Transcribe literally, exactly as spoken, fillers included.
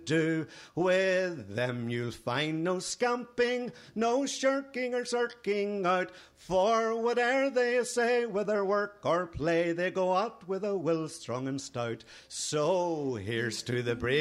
do. With them you'll find no scamping, no shirking or shirking out, for whate'er they say, whether work or play, they go out with a will strong and stout. So here's to the brave